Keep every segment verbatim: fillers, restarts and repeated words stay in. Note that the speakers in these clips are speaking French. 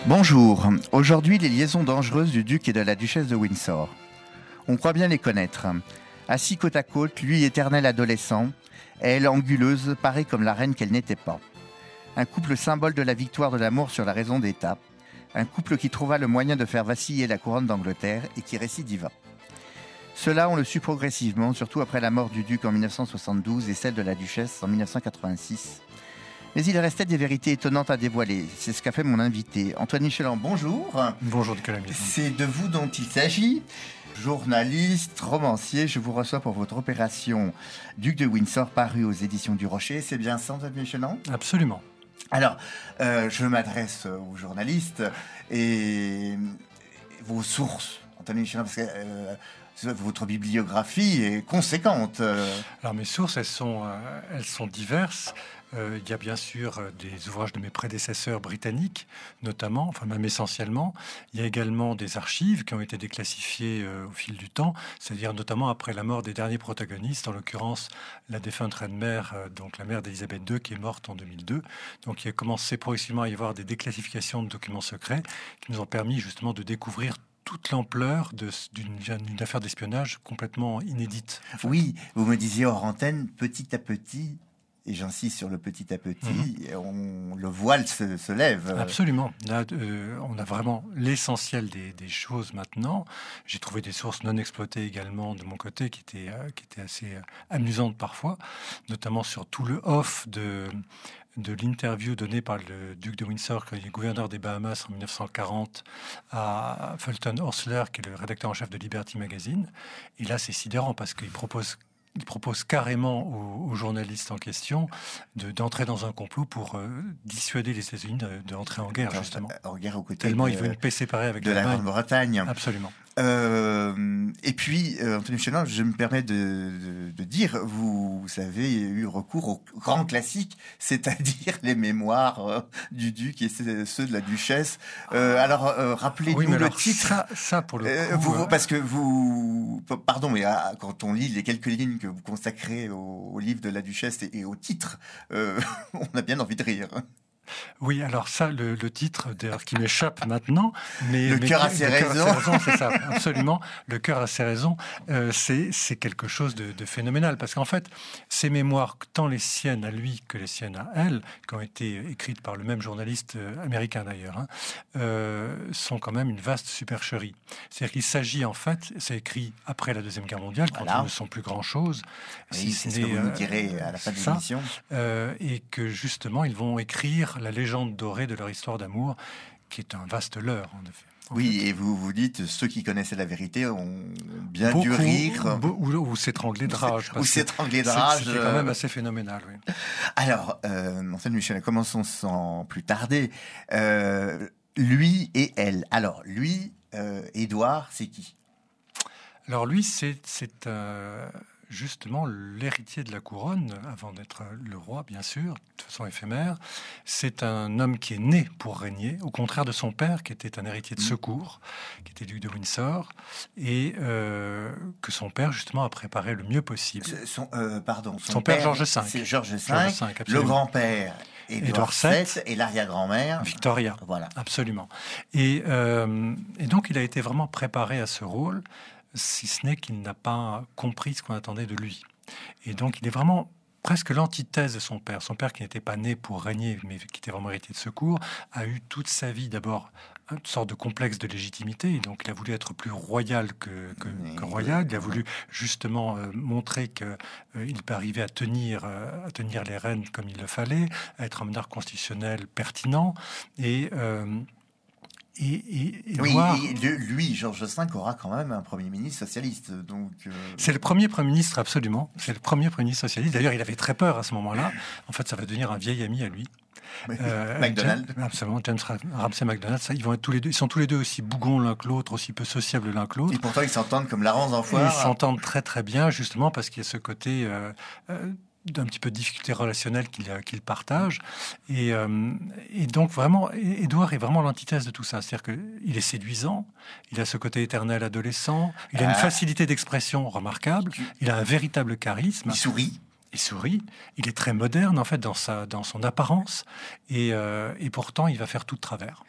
Bonjour, aujourd'hui les liaisons dangereuses du duc et de la duchesse de Windsor. On croit bien les connaître. Assis côte à côte, lui éternel adolescent, elle anguleuse, parée comme la reine qu'elle n'était pas. Un couple symbole de la victoire de l'amour sur la raison d'État. Un couple qui trouva le moyen de faire vaciller la couronne d'Angleterre et qui récidiva. Cela, on le sut progressivement, surtout après la mort du duc en mille neuf cent soixante-douze et celle de la duchesse en mille neuf cent quatre-vingt-six. Mais il restait des vérités étonnantes à dévoiler. C'est ce qu'a fait mon invité. Antoine Michelan, bonjour. Bonjour Nicolas Miron. C'est de vous dont il s'agit. Journaliste, romancier, je vous reçois pour votre opération Duc de Windsor parue aux éditions du Rocher. C'est bien ça, Antoine Michelan ? Absolument. Alors, euh, je m'adresse aux journalistes et vos sources, Antoine Michelan, parce que euh, votre bibliographie est conséquente. Alors mes sources, elles sont, euh, elles sont diverses. Euh, il y a bien sûr euh, des ouvrages de mes prédécesseurs britanniques, notamment, enfin même essentiellement. Il y a également des archives qui ont été déclassifiées euh, au fil du temps, c'est-à-dire notamment après la mort des derniers protagonistes, en l'occurrence la défunte reine-mère, euh, donc la mère d'Élisabeth deux, qui est morte en deux mille deux. Donc il a commencé progressivement à y avoir des déclassifications de documents secrets qui nous ont permis justement de découvrir toute l'ampleur de, d'une, d'une affaire d'espionnage complètement inédite. En fait. Oui, vous me disiez hors antenne, petit à petit, et j'insiste sur le petit à petit, mmh. on, le voile se, se lève. Absolument. Là, euh, on a vraiment l'essentiel des, des choses maintenant. J'ai trouvé des sources non exploitées également de mon côté qui étaient, euh, qui étaient assez euh, amusantes parfois, notamment sur tout le off de... de l'interview donnée par le duc de Windsor, quand il est gouverneur des Bahamas en mille neuf cent quarante, à Fulton Horsler, qui est le rédacteur en chef de Liberty Magazine. Et là, c'est sidérant parce qu'il propose, il propose carrément aux, aux journalistes en question de, d'entrer dans un complot pour euh, dissuader les États-Unis de, d'entrer en guerre, justement. En guerre aux côtés Tellement de, il veut une paix séparée avec de la Grande-Bretagne. Absolument. Euh, et puis, euh, Antoine Michelan, je me permets de, de, de dire, vous, vous avez eu recours au grand classique, c'est-à-dire les mémoires euh, du duc et ceux de la duchesse. Euh, alors, euh, rappelez-nous oui, mais le alors, titre. Ça, ça, pour le coup, euh, vous, euh... parce que vous, pardon, mais ah, quand on lit les quelques lignes que vous consacrez au, au livre de la duchesse et, et au titre, euh, on a bien envie de rire. Oui, alors ça, le, le titre, d'ailleurs, qui m'échappe maintenant, mais le mais, cœur a ses raisons. raisons, c'est ça, absolument. Le cœur a ses raisons. Euh, c'est c'est quelque chose de, de phénoménal parce qu'en fait, ces mémoires, tant les siennes à lui que les siennes à elle, qui ont été écrites par le même journaliste euh, américain d'ailleurs, hein, euh, sont quand même une vaste supercherie. C'est-à-dire qu'il s'agit en fait, c'est écrit après la deuxième guerre mondiale, quand voilà. ils ne sont plus grand chose. Oui, si c'est ce que vous nous direz à la fin de l'émission. Euh, et que justement, ils vont écrire la légende dorée de leur histoire d'amour, qui est un vaste leurre, en effet. En oui, fait. Et vous vous dites, ceux qui connaissaient la vérité ont bien Beaucoup, dû rire. Be- ou, ou s'étrangler de rage. Ou s'étrangler de rage. C'était quand même assez phénoménal, oui. Alors, euh, Antoine Michelan, commençons sans plus tarder. Euh, lui et elle. Alors, lui, euh, Édouard, c'est qui ? Alors lui, c'est... c'est euh... justement l'héritier de la couronne, avant d'être le roi, bien sûr, de façon éphémère. C'est un homme qui est né pour régner, au contraire de son père, qui était un héritier de secours, qui était duc de Windsor, et euh, que son père, justement, a préparé le mieux possible. Son, euh, pardon, son, son père, père, George cinq. C'est George cinq, le grand-père, Édouard sept, et l'arrière-grand-mère, Victoria. Voilà. Absolument. Et, euh, et donc, il a été vraiment préparé à ce rôle, si ce n'est qu'il n'a pas compris ce qu'on attendait de lui. Et donc, il est vraiment presque l'antithèse de son père. Son père, qui n'était pas né pour régner, mais qui était vraiment héritier de secours, a eu toute sa vie, d'abord, une sorte de complexe de légitimité. Et donc, il a voulu être plus royal que, que, que royal. Il a voulu, justement, euh, montrer qu'il euh, peut arriver à tenir, euh, à tenir les rênes comme il le fallait, à être un monarque constitutionnel pertinent. Et... Euh, Et, et, et oui, voir... et lui, George cinq, aura quand même un Premier ministre socialiste. Donc, euh... C'est le premier Premier ministre, absolument. C'est le premier Premier ministre socialiste. D'ailleurs, il avait très peur à ce moment-là. En fait, ça va devenir un vieil ami à lui. Euh, MacDonald. James, absolument, James Ramsay MacDonald. Ça, ils vont être tous les deux. Ils sont tous les deux aussi bougons l'un que l'autre, aussi peu sociables l'un que l'autre. Et pourtant, ils s'entendent comme la rance en foire. Ils s'entendent très très bien, justement, parce qu'il y a ce côté... Euh, euh, d'un petit peu de difficulté relationnelle qu'il, qu'il partage. Et, euh, et donc, vraiment, Édouard est vraiment l'antithèse de tout ça. C'est-à-dire qu'il est séduisant, il a ce côté éternel adolescent, il a une facilité d'expression remarquable, il a un véritable charisme. Il sourit. Il sourit, il est très moderne, en fait, dans, sa, dans son apparence, et, euh, et pourtant, il va faire tout de travers.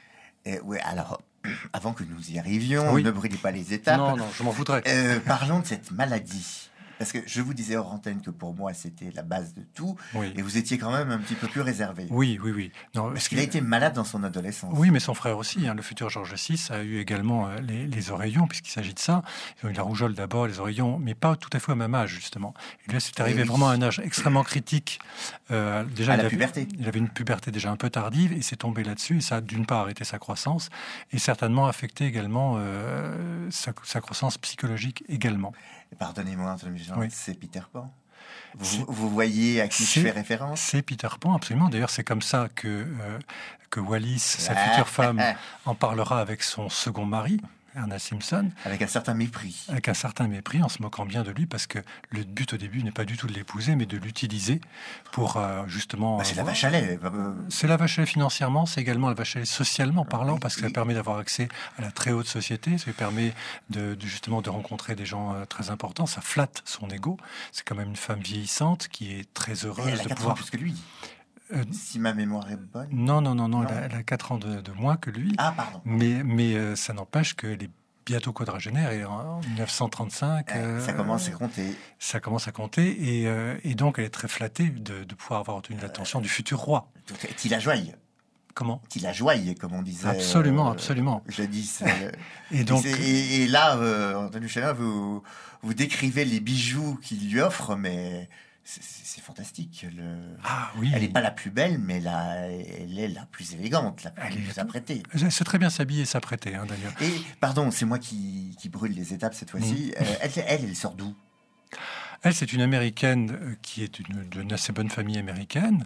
Eh, ouais, alors, avant que nous y arrivions, Oui. ne brûlez pas les étapes. Non, non, je m'en voudrais. Euh, parlons de cette maladie. Parce que je vous disais hors antenne que pour moi, c'était la base de tout. Oui. Et vous étiez quand même un petit peu plus réservé. Oui, oui, oui. Non, Parce ce qu'il a été malade dans son adolescence. Oui, mais son frère aussi, hein, le futur Georges six, a eu également euh, les, les oreillons, puisqu'il s'agit de ça. Ils ont eu la rougeole d'abord, les oreillons, mais pas tout à fait au même âge, justement. Et là, c'est arrivé oui. vraiment à un âge extrêmement critique. Euh, déjà, à il la avait, puberté. Il avait une puberté déjà un peu tardive, et s'est tombé là-dessus. Et ça a d'une part arrêté sa croissance, et certainement affecté également euh, sa, sa croissance psychologique également. Pardonnez-moi, Antoine Michel, Oui. c'est Peter Pan. Vous, vous voyez à qui je fais référence? C'est Peter Pan, absolument. D'ailleurs, c'est comme ça que, euh, que Wallis, sa future femme, en parlera avec son second mari, Ernest Simpson. Avec un certain mépris. Avec un certain mépris, en se moquant bien de lui, parce que le but au début n'est pas du tout de l'épouser, mais de l'utiliser pour euh, justement... Bah, c'est la vache à lait. C'est la vache à lait financièrement, c'est également la vache à lait socialement parlant, oui, parce que oui. ça permet d'avoir accès à la très haute société, ça lui permet de, de justement de rencontrer des gens euh, très importants, ça flatte son ego. C'est quand même une femme vieillissante qui est très heureuse elle a de quatre pouvoir... ans plus que lui. Euh, si ma mémoire est bonne. Non, non, non, non, non. Elle, a, elle a quatre ans de, de moins que lui. Ah, pardon. Mais, mais euh, ça n'empêche qu'elle est bientôt quadragénaire, et en dix-neuf cent trente-cinq... Euh, ça commence à compter. Ça commence à compter, et, euh, et donc elle est très flattée de, de pouvoir avoir obtenu l'attention euh, du futur roi. Qui la joie. Comment? Qui la joie, comme on disait. Absolument, euh, absolument. Jadis. Euh, et, donc, et, et, et là, euh, Antoine Chénin, vous, vous décrivez les bijoux qu'il lui offre, mais... C'est fantastique. Le... Ah, oui. Elle n'est pas la plus belle, mais la... elle est la plus élégante, la plus, elle plus apprêtée. Elle sait très bien s'habiller et s'apprêter, hein, d'ailleurs. Et, pardon, c'est moi qui, qui brûle les étapes cette fois-ci. Mmh. Euh, elle, elle, elle sort d'où? Elle, c'est une Américaine qui est d'une assez bonne famille américaine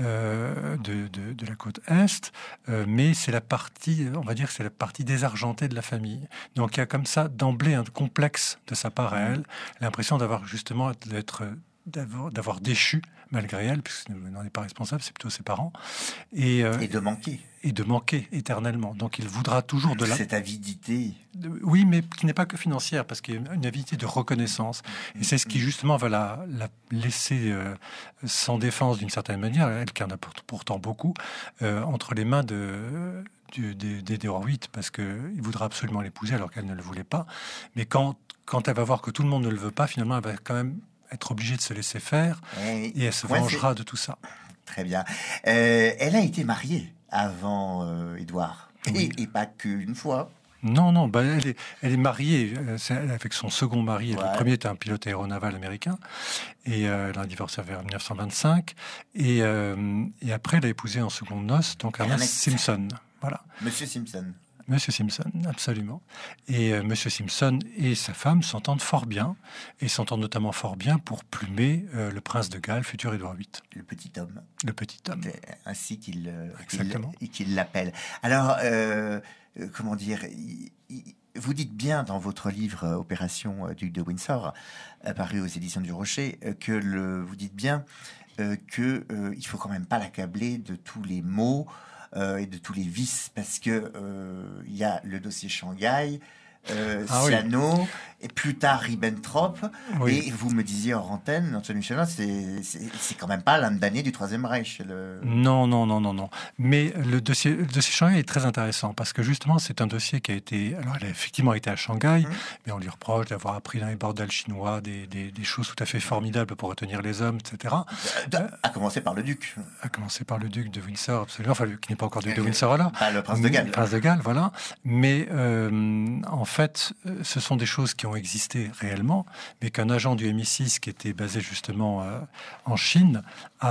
euh, de, de, de la côte Est, euh, mais c'est la partie, on va dire que c'est la partie désargentée de la famille. Donc il y a comme ça d'emblée un complexe de sa part à elle, l'impression d'avoir justement d'être... d'avoir déchu malgré elle, puisqu'elle n'en est pas responsable, c'est plutôt ses parents. Et, euh, et de manquer. Et de manquer éternellement. Donc il voudra toujours de la... Cette avidité. De... Oui, mais qui n'est pas que financière, parce qu'il y a une avidité de reconnaissance. Et c'est ce qui justement va la, la laisser euh, sans défense d'une certaine manière, elle qui en a pourtant beaucoup, euh, entre les mains de... d'Édouard huit, parce qu'il voudra absolument l'épouser alors qu'elle ne le voulait pas. Mais quand, quand elle va voir que tout le monde ne le veut pas, finalement, elle va quand même être obligée de se laisser faire, et, et elle se ouais, vengera de tout ça. Très bien. Euh, elle a été mariée avant euh, Édouard, oui. et, et pas qu'une fois. Non, non, bah, elle, est, elle est mariée elle, avec son second mari. Ouais. Le premier était un pilote aéronaval américain, et euh, elle a divorcé vers dix-neuf cent vingt-cinq, et, euh, et après elle a épousé en seconde noce, donc Ernest Simpson. Voilà. Monsieur Simpson. Monsieur Simpson, absolument. Et euh, Monsieur Simpson et sa femme s'entendent fort bien, et s'entendent notamment fort bien pour plumer euh, le prince de Galles, futur Édouard huit. Le petit homme. Le petit homme. Ainsi qu'il euh, qu qu'il l'appelle. Alors, euh, euh, comment dire, il, il, vous dites bien dans votre livre euh, Opération euh, Duc de Windsor, euh, paru aux éditions du Rocher, euh, que le, vous dites bien euh, que euh, il faut quand même pas l'accabler de tous les maux Euh, et de tous les vices, parce que euh, il y a le dossier Shanghai, euh, ah, Siano, oui. et plus tard Ribbentrop, oui. Et vous me disiez hors antenne, Antoine Michelin, c'est quand même pas l'âme damnée du Troisième Reich. Le... Non, non, non, non, non. Mais le dossier, le dossier Shanghai est très intéressant, parce que justement, c'est un dossier qui a été... Alors, elle a effectivement été à Shanghai, mmh. mais on lui reproche d'avoir appris dans les bordels chinois des, des, des choses tout à fait formidables pour retenir les hommes, et cetera. Euh, à commencer par le duc. À commencer par le duc de Windsor, absolument. Enfin, qui n'est pas encore duc de Windsor, là. Ah, le prince de Galles. Le prince de Galles, voilà. Mais, euh, en En fait, ce sont des choses qui ont existé réellement, mais qu'un agent du M I six qui était basé justement euh, en Chine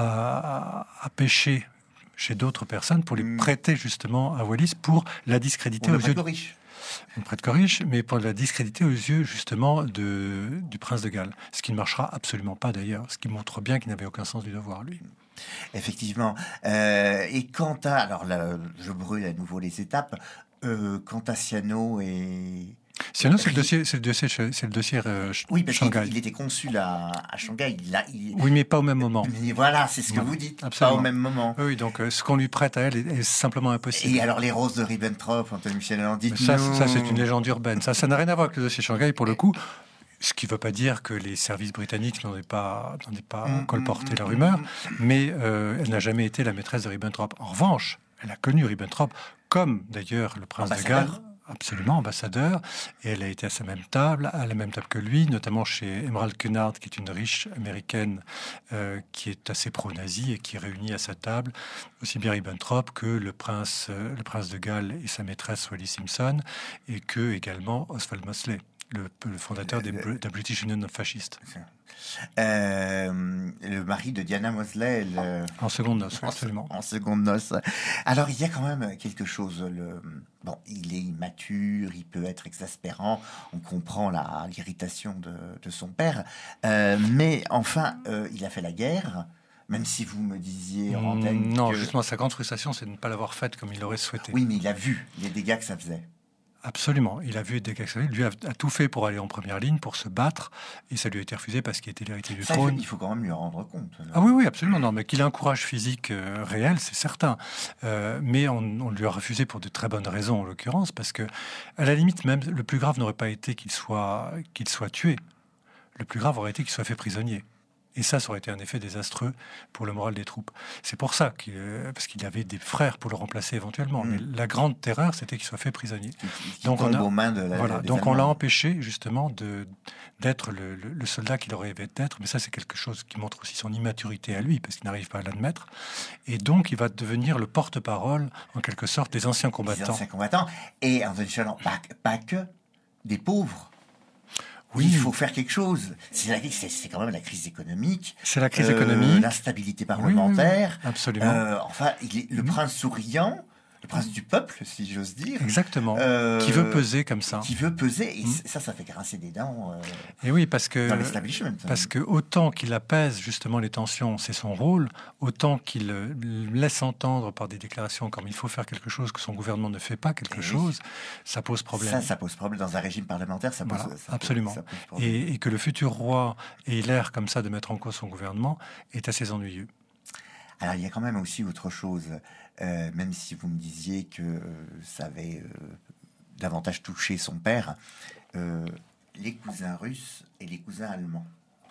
a, a pêché chez d'autres personnes pour les mmh. prêter justement à Wallis pour la discréditer on aux yeux. De... riche. On prête que riche, mais pour la discréditer aux yeux justement de, du prince de Galles. Ce qui ne marchera absolument pas d'ailleurs, ce qui montre bien qu'il n'avait aucun sens du devoir, lui. Effectivement. Euh, et quant à... Alors là, je brûle à nouveau les étapes. Euh, quant à Siano et... Siano, c'est le dossier, c'est le dossier, c'est le dossier euh, oui, parce Shanghai. Il, il était consul à, à Shanghai. Il a, il... Oui, mais pas au même moment. Mais voilà, c'est ce que non, vous dites. Absolument. Pas au même moment. Oui, donc euh, ce qu'on lui prête à elle est, est simplement impossible. Et alors les roses de Ribbentrop, Antoine Michel, dites ça, ça c'est une légende urbaine. Ça, ça n'a rien à voir avec le dossier Shanghai pour le coup. Ce qui ne veut pas dire que les services britanniques n'en aient pas, n'en aient pas mmh, colporté mmh, la rumeur, mmh, mais euh, elle n'a jamais été la maîtresse de Ribbentrop. En revanche, elle a connu Ribbentrop, comme d'ailleurs le prince de Galles. Absolument, ambassadeur, et elle a été à sa même table, à la même table que lui, notamment chez Emerald Cunard, qui est une riche américaine euh, qui est assez pro-nazie et qui réunit à sa table aussi bien Ribbentrop que le prince, euh, le prince de Galles et sa maîtresse Wallis Simpson, et que également Oswald Mosley, le, le fondateur des, de la British Union of Fascists. Euh, le mari de Diana Mosley. Le... En seconde noce, absolument. En, en seconde noce. Alors, il y a quand même quelque chose. Le... Bon, il est immature, il peut être exaspérant. On comprend la, l'irritation de, de son père. Euh, mais enfin, euh, il a fait la guerre. Même si vous me disiez en antenne. Non, que... justement, sa grande frustration, c'est de ne pas l'avoir faite comme il l'aurait souhaité. Oui, mais il a vu les dégâts que ça faisait. Absolument. Il a vu des dégâts. Lui a, a tout fait pour aller en première ligne, pour se battre, et ça lui a été refusé parce qu'il était l'héritier du ça, trône. Il faut quand même lui en rendre compte. Là. Ah oui, oui, absolument. Non, mais qu'il a un courage physique euh, réel, c'est certain. Euh, mais on, on lui a refusé pour de très bonnes raisons, en l'occurrence, parce que, à la limite, même le plus grave n'aurait pas été qu'il soit, qu'il soit tué. Le plus grave aurait été qu'il soit fait prisonnier. Et ça, ça aurait été un effet désastreux pour le moral des troupes. C'est pour ça, qu'il, euh, parce qu'il avait des frères pour le remplacer éventuellement. Mmh. Mais la grande terreur, c'était qu'il soit fait prisonnier. Qui donc on a, aux mains de la, voilà, donc on l'a empêché justement de, d'être le, le, le soldat qu'il aurait rêvé d'être. Mais ça, c'est quelque chose qui montre aussi son immaturité à lui, parce qu'il n'arrive pas à l'admettre. Et donc, il va devenir le porte-parole, en quelque sorte, des anciens combattants. Des anciens combattants. Et Anthony Chalon, pas, pas que des pauvres. Oui, il faut faire quelque chose. C'est, la, c'est, c'est quand même la crise économique. C'est la crise euh, économique. L'instabilité parlementaire. Oui, oui, absolument. Euh, enfin, il est le prince souriant, le prince du peuple, si j'ose dire. Exactement. Euh, qui veut peser comme ça. Qui veut peser. Et mmh. ça, ça fait grincer des dents. Euh, et oui, parce que, dans l'establishment. Parce que autant qu'il apaise justement les tensions, c'est son rôle, autant qu'il laisse entendre par des déclarations comme il faut faire quelque chose que son gouvernement ne fait pas quelque et chose, oui. ça pose problème. Ça, ça pose problème. Dans un régime parlementaire, ça pose, voilà, ça absolument. Pose, ça pose et, et que le futur roi ait l'air comme ça de mettre en cause son gouvernement est assez ennuyeux. Alors, il y a quand même aussi autre chose, euh, même si vous me disiez que euh, ça avait euh, davantage touché son père, euh, les cousins russes et les cousins allemands.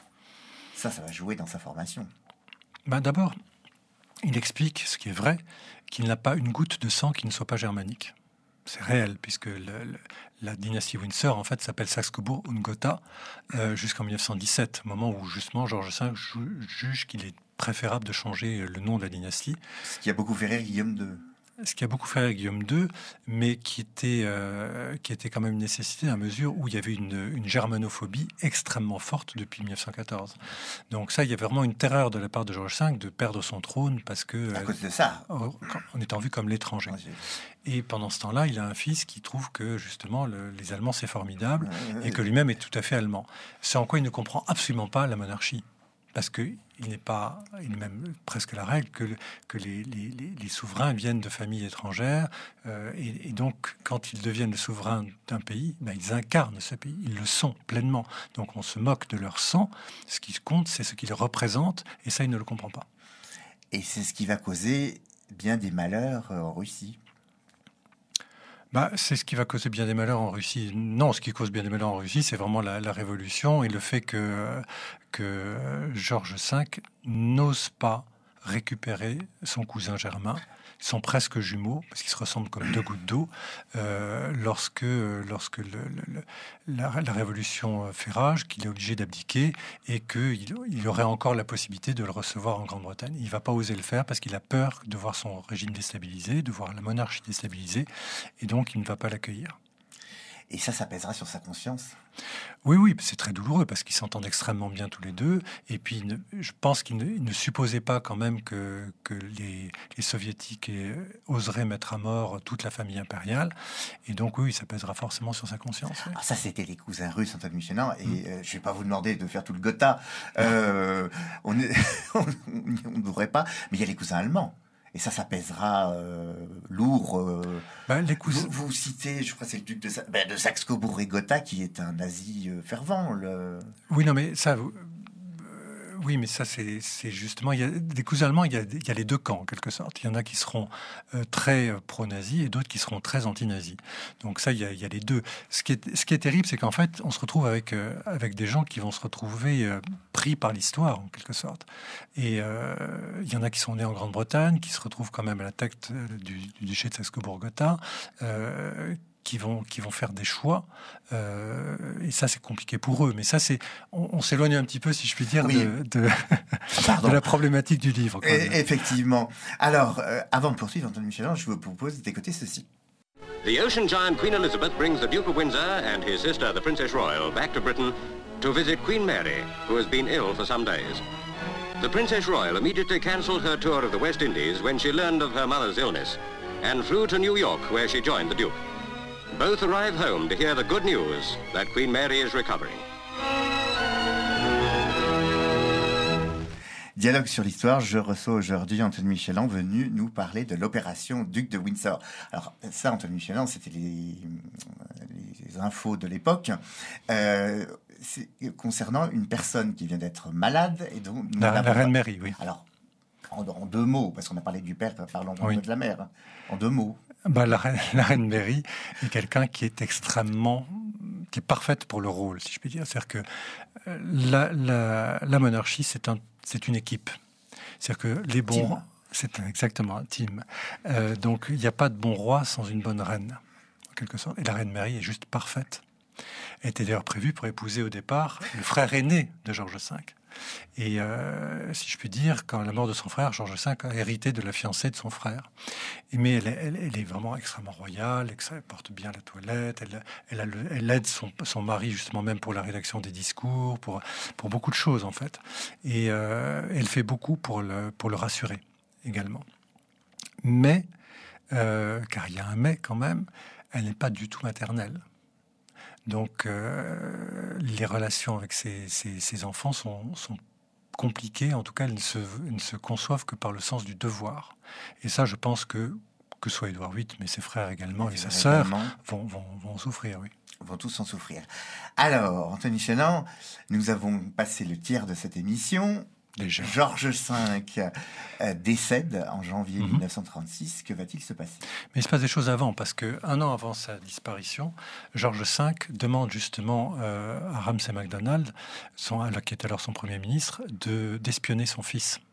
Ça, ça va jouer dans sa formation. Ben d'abord, il explique, ce qui est vrai, qu'il n'a pas une goutte de sang qui ne soit pas germanique. C'est réel, puisque le, le, la dynastie Windsor, en fait, s'appelle Saxe-Cobourg und Gotha euh, jusqu'en dix-neuf cent dix-sept, moment où, justement, Georges cinq juge qu'il est préférable de changer le nom de la dynastie. Ce qui a beaucoup fait rire Guillaume deux. Ce qui a beaucoup fait rire Guillaume deux, mais qui était, euh, qui était quand même une nécessité à mesure où il y avait une, une germanophobie extrêmement forte depuis dix-neuf cent quatorze. Donc ça, il y avait vraiment une terreur de la part de Georges cinq de perdre son trône parce que... À cause de ça. Euh, en étant vu comme l'étranger. Et pendant ce temps-là, il a un fils qui trouve que justement le, les Allemands c'est formidable et que lui-même est tout à fait allemand. C'est en quoi il ne comprend absolument pas la monarchie. Parce qu'il n'est pas, il est même presque la règle que, que les, les, les souverains viennent de familles étrangères euh, et, et donc quand ils deviennent le souverain d'un pays, ben, ils incarnent ce pays, ils le sont pleinement. Donc on se moque de leur sang, ce qui compte c'est ce qu'ils représentent et ça il ne le comprend pas. Et c'est ce qui va causer bien des malheurs en Russie. Bah, c'est ce qui va causer bien des malheurs en Russie. Non, ce qui cause bien des malheurs en Russie, c'est vraiment la, la révolution et le fait que, que Georges cinq n'ose pas récupérer son cousin germain. Ils sont presque jumeaux, parce qu'ils se ressemblent comme deux gouttes d'eau, euh, lorsque, lorsque le, le, la, la révolution fait rage, qu'il est obligé d'abdiquer et qu'il il aurait encore la possibilité de le recevoir en Grande-Bretagne. Il ne va pas oser le faire parce qu'il a peur de voir son régime déstabilisé, de voir la monarchie déstabilisée, et donc il ne va pas l'accueillir. Et ça, ça pèsera sur sa conscience. Oui, oui, c'est très douloureux parce qu'ils s'entendent extrêmement bien tous les deux. Et puis, ne, je pense qu'ils ne, ne supposaient pas quand même que, que les, les soviétiques oseraient mettre à mort toute la famille impériale. Et donc, oui, ça pèsera forcément sur sa conscience. Oui. Alors ça, c'était les cousins russes, Antoine Michelan. Et mmh. euh, je ne vais pas vous demander de faire tout le Gotha. Euh, on ne devrait pas. Mais il y a les cousins allemands. Et ça, ça pèsera euh, lourd. Euh, ben, les cousins... vous, vous citez, je crois que c'est le duc de, ben, de Saxe-Cobourg et Gotha qui est un nazi euh, fervent. Le... Oui, non, mais ça... Euh, oui, mais ça, c'est, c'est justement... Il y a des cousins allemands, il y a, il y a les deux camps, en quelque sorte. Il y en a qui seront euh, très euh, pro-nazis et d'autres qui seront très anti-nazis. Donc ça, il y a, il y a les deux. Ce qui est, ce qui est terrible, c'est qu'en fait, on se retrouve avec, euh, avec des gens qui vont se retrouver... Euh, pris par l'histoire, en quelque sorte. Et il euh, y en a qui sont nés en Grande-Bretagne, qui se retrouvent quand même à la tête du, du duché de Saxe-Cobourg-Gotha, euh, qui vont, qui vont faire des choix. Euh, et ça, c'est compliqué pour eux. Mais ça, c'est, on, on s'éloigne un petit peu, si je puis dire, oui. de, de, de la problématique du livre. Quand même. Effectivement. Alors, euh, avant de poursuivre, Antoine Michelan, je vous propose d'écouter ceci. The ocean giant Queen Elizabeth brings the Duke of Windsor and his sister, the Princess Royal, back to Britain to visit Queen Mary, who has been ill for some days. The Princess Royal immediately cancelled her tour of the West Indies when she learned of her mother's illness and flew to New York, where she joined the Duke. Both arrive home to hear the good news that Queen Mary is recovering. Dialogue sur l'histoire, je reçois aujourd'hui Antoine Michelan venu nous parler de l'opération Duc de Windsor. Alors ça, Antoine Michelan, c'était les, les infos de l'époque. Euh, c'est concernant une personne qui vient d'être malade et dont nous la, la reine Mary, oui. Alors, en, en deux mots, parce qu'on a parlé du père, parlons oui. de la mère. En deux mots. Bah, la, reine, la reine Mary est quelqu'un qui est extrêmement, qui est parfaite pour le rôle, si je puis dire. C'est-à-dire que la, la, la monarchie, c'est un C'est une équipe. C'est-à-dire que les bons... Team. C'est exactement un team. Euh, donc, il n'y a pas de bon roi sans une bonne reine, en quelque sorte. Et la reine Mary est juste parfaite. Elle était d'ailleurs prévue pour épouser au départ le frère aîné de George cinq. Et euh, si je puis dire, quand à la mort de son frère, George cinq a hérité de la fiancée de son frère. Et, mais elle, elle, elle est vraiment extrêmement royale, elle porte bien la toilette, elle, elle, a le, elle aide son, son mari justement même pour la rédaction des discours, pour, pour beaucoup de choses en fait. Et euh, elle fait beaucoup pour le, pour le rassurer également. Mais, euh, car il y a un mais quand même, elle n'est pas du tout maternelle. Donc, euh, les relations avec ses, ses, ses enfants sont, sont compliquées. En tout cas, elles ne, se, elles ne se conçoivent que par le sens du devoir. Et ça, je pense que, que soit Édouard huit, mais ses frères également et, et sa sœur vont, vont, vont souffrir, oui. Vont tous en souffrir. Alors, Antoine Michelan, nous avons passé le tiers de cette émission. Déjà. George cinq euh, décède en janvier mm-hmm. dix-neuf cent trente-six. Que va-t-il se passer ? Mais il se passe des choses avant, parce que un an avant sa disparition, George cinq demande justement euh, à Ramsay MacDonald, son, qui est alors son premier ministre, de, d'espionner son fils.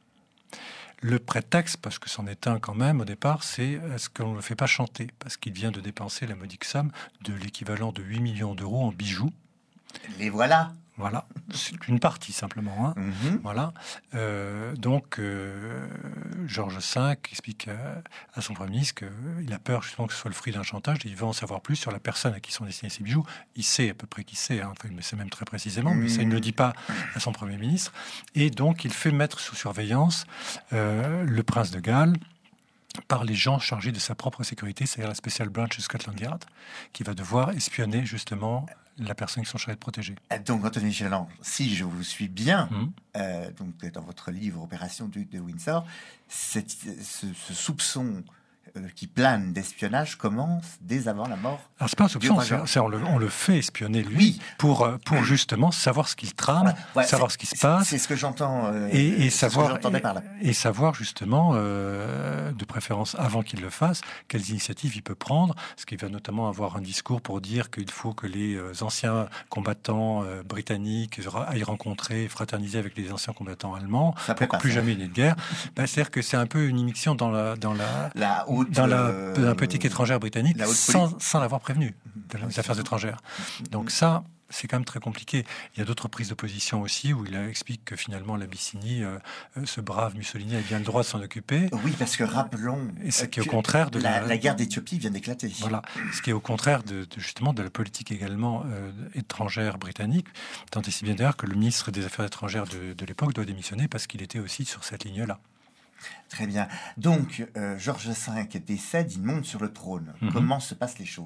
Le prétexte, parce que c'en est un quand même au départ, c'est est-ce qu'on ne le fait pas chanter ? Parce qu'il vient de dépenser la modique somme de l'équivalent de huit millions d'euros en bijoux. Les voilà. Voilà, c'est une partie simplement. Hein. Mm-hmm. Voilà. Euh, donc, euh, George cinq explique à, à son premier ministre qu'il a peur justement que ce soit le fruit d'un chantage et il veut en savoir plus sur la personne à qui sont destinés ces bijoux. Il sait à peu près qui c'est, hein. Enfin, il le sait même très précisément, mais ça, il ne le dit pas à son premier ministre. Et donc, il fait mettre sous surveillance euh, le prince de Galles par les gens chargés de sa propre sécurité, c'est-à-dire la Special Branch de Scotland Yard, qui va devoir espionner justement la personne qui sont chargés de protéger. Donc, Antoine Michelan, si je vous suis bien, mmh. euh, donc dans votre livre Opération Duc de Windsor, cette, ce, ce soupçon euh, qui plane d'espionnage commence dès avant la mort. Alors, c'est pas un soupçon, c'est, c'est, on, le, on le fait espionner lui oui. pour, pour justement savoir ce qu'il trame, ouais, ouais, savoir ce qui se passe. C'est ce que j'entends. Euh, et, et, savoir, que par là. Et, et savoir justement, euh, de préférence avant qu'il le fasse, quelles initiatives il peut prendre. Parce qu'il va notamment avoir un discours pour dire qu'il faut que les euh, anciens combattants euh, britanniques aillent rencontrer et fraterniser avec les anciens combattants allemands ça pour que plus jamais il y ait de guerre. Ben, c'est-à-dire que c'est un peu une immixtion dans la, dans la, la haute, dans la, euh, la politique étrangère britannique sans, sans l'avoir prévenu de les affaires étrangères. Donc ça, c'est quand même très compliqué. Il y a d'autres prises de position aussi où il explique que finalement l'Abyssinie, euh, ce brave Mussolini a bien le droit de s'en occuper. Oui, parce que rappelons et ce qui est au contraire de la, la, la guerre d'Éthiopie vient d'éclater. Voilà, ce qui est au contraire de, de justement de la politique également euh, étrangère britannique, tant et si bien d'ailleurs que le ministre des Affaires étrangères de, de l'époque doit démissionner parce qu'il était aussi sur cette ligne-là. Très bien. Donc, euh, George cinq décède, il monte sur le trône. Mm-hmm. Comment se passent les choses ?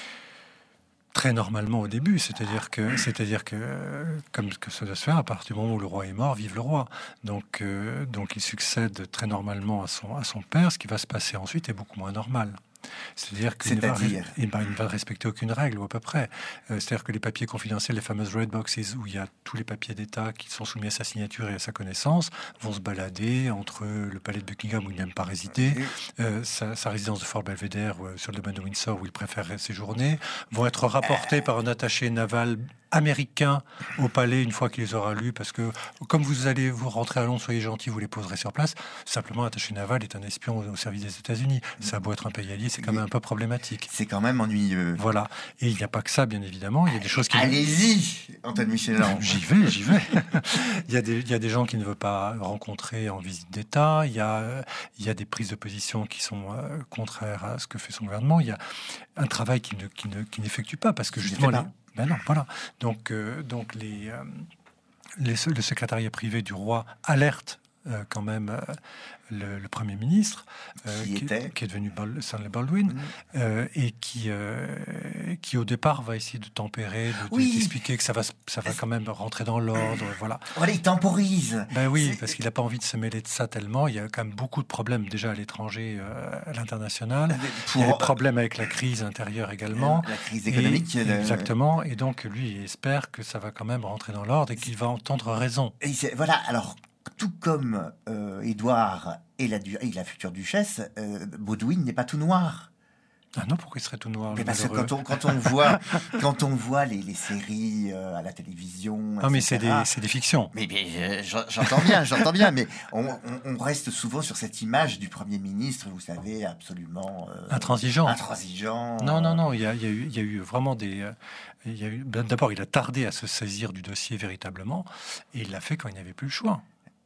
Très normalement au début, c'est-à-dire que, c'est-à-dire que, comme que ça doit se faire, à partir du moment où le roi est mort, vive le roi. Donc, euh, donc il succède très normalement à son, à son père. Ce qui va se passer ensuite est beaucoup moins normal. C'est-à-dire qu'il ne va, eh ben, il ne va respecter aucune règle, ou à peu près. Euh, c'est-à-dire que les papiers confidentiels, les fameuses red boxes, où il y a tous les papiers d'État qui sont soumis à sa signature et à sa connaissance, vont se balader entre le palais de Buckingham, où il n'aime pas résider, euh, sa, sa résidence de Fort Belvedere, euh, sur le domaine de Windsor, où il préfère séjourner, vont être rapportés par un attaché naval américain au palais une fois qu'il les aura lus, parce que comme vous allez vous rentrer à Londres, soyez gentils, vous les poserez sur place. Simplement, l'attaché naval est un espion au service des États-Unis. Ça a beau être un pays allié, c'est quand même un peu problématique. C'est quand même ennuyeux. Voilà. Et il n'y a pas que ça, bien évidemment. Il y a des choses qui... Allez-y, Antoine Michelan. J'y vais, j'y vais. il, y a des, il y a des gens qui ne veulent pas rencontrer en visite d'État. Il y a, il y a des prises de position qui sont euh, contraires à ce que fait son gouvernement. Il y a un travail qui ne, qui ne, qui n'effectue pas, parce que justement... Les... Ben non, voilà. Donc, euh, donc les, euh, les, le secrétariat privé du roi alerte euh, quand même euh, le, le Premier ministre, euh, qui, qui, était qui est devenu Bal- Stanley Baldwin, mmh. euh, et qui, euh, qui au départ va essayer de tempérer, de, oui. de, d'expliquer que ça va, ça va quand même rentrer dans l'ordre, voilà. Voilà, il temporise. Ben oui, c'est... parce qu'il n'a pas envie de se mêler de ça tellement. Il y a quand même beaucoup de problèmes déjà à l'étranger, euh, à l'international. Pour... Il y a des problèmes avec la crise intérieure également. La crise économique. Et, le... Exactement. Et donc lui, il espère que ça va quand même rentrer dans l'ordre et qu'il va entendre raison. Et voilà, alors... Tout comme euh, Édouard et la, et la future duchesse, euh, Baudouin n'est pas tout noir. Ah non, pourquoi il serait tout noir? Mais parce que quand on, quand on voit, quand on voit les, les séries euh, à la télévision, non, et cetera, mais c'est des, c'est des fictions. Mais, mais euh, j'entends bien, j'entends bien, mais on, on, on reste souvent sur cette image du Premier ministre, vous savez, absolument euh, intransigeant. Intransigeant. Non, non, non, il y a, il y a eu, il y a eu vraiment des. Euh, il y a eu, ben, d'abord, il a tardé à se saisir du dossier véritablement, et il l'a fait quand il n'avait plus le choix.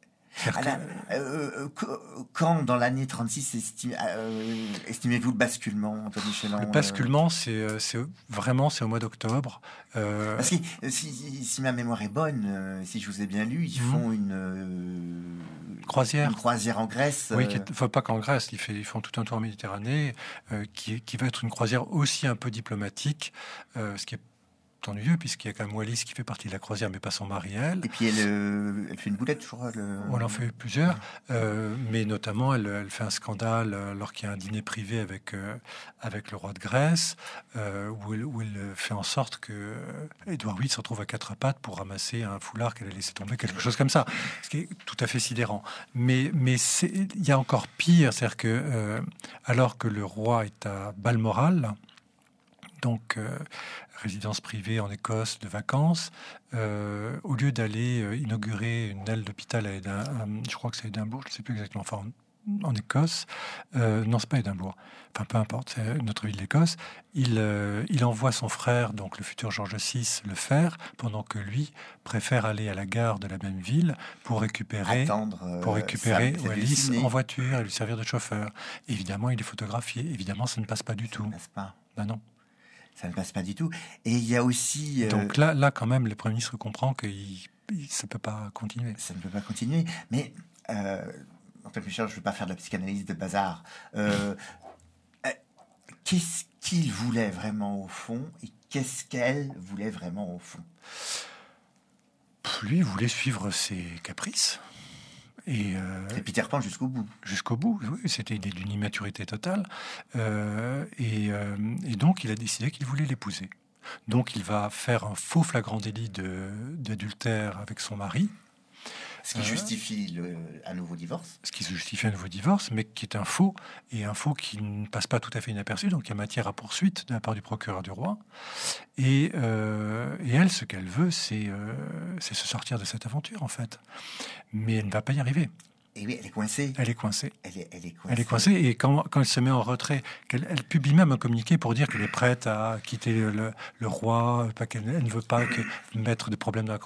La, euh, quand dans l'année trente-six estimez, euh, estimez-vous le basculement, Antoine Michelan? Le basculement, euh... c'est, c'est vraiment c'est au mois d'octobre. Euh... Parce que si, si ma mémoire est bonne, euh, si je vous ai bien lu, ils mmh. font une euh, croisière, une croisière en Grèce. Oui, il ne faut pas qu'en Grèce. Ils, fait, ils font tout un tour en Méditerranée, euh, qui, qui va être une croisière aussi un peu diplomatique, euh, ce qui est ennuyeux, puisqu'il y a quand même Wallis qui fait partie de la croisière, mais pas son mari, elle. Et puis elle, euh, elle fait une boulette, je crois. Le... On en fait plusieurs, euh, mais notamment elle, elle fait un scandale alors qu'il y a un dîner privé avec, euh, avec le roi de Grèce, euh, où, elle, où elle fait en sorte que Édouard huit se retrouve à quatre pattes pour ramasser un foulard qu'elle a laissé tomber, quelque chose comme ça, ce qui est tout à fait sidérant. Mais, mais il y a encore pire, c'est-à-dire que euh, alors que le roi est à Balmoral, donc euh, résidence privée en Écosse de vacances, euh, au lieu d'aller euh, inaugurer une aile d'hôpital à Édimbourg, je crois que c'est Édimbourg, je ne sais plus exactement, enfin, en, en Écosse, euh, non, c'est pas Édimbourg, enfin peu importe, c'est notre ville d'Écosse, il, euh, il envoie son frère, donc le futur George six, le faire, pendant que lui préfère aller à la gare de la même ville pour récupérer, Attendre, euh, pour récupérer Wallis en voiture et lui servir de chauffeur. Évidemment, il est photographié, évidemment, ça ne passe pas du tout. Ça ne passe pas. Ben non. Ça ne passe pas du tout. Et il y a aussi... Euh... Donc là, là, quand même, le Premier ministre comprend que il, il, ça ne peut pas continuer. Ça ne peut pas continuer. Mais, euh, Antoine Michelan, je ne veux pas faire de la psychanalyse de bazar. Euh, euh, qu'est-ce qu'il voulait vraiment au fond et qu'est-ce qu'elle voulait vraiment au fond? Lui, il voulait suivre ses caprices. Et, euh, et Peter Pan jusqu'au bout. Jusqu'au bout, oui, c'était d'une immaturité totale. Euh, et, euh, et donc, il a décidé qu'il voulait l'épouser. Donc, il va faire un faux flagrant délit de, d'adultère avec son mari. Ce qui euh, justifie le, un nouveau divorce. Ce qui justifie un nouveau divorce, mais qui est un faux, et un faux qui ne passe pas tout à fait inaperçu, donc il y a matière à poursuite de la part du procureur du roi. Et, euh, et elle, ce qu'elle veut, c'est, euh, c'est se sortir de cette aventure, en fait. Mais elle ne va pas y arriver. Et oui, elle est coincée. Elle est coincée. Elle est, elle est coincée. Elle est coincée. Et quand, quand elle se met en retrait, qu'elle, elle publie même un communiqué pour dire qu'elle est prête à quitter le, le, le roi, pas qu'elle elle ne veut pas que, mettre de problèmes dans la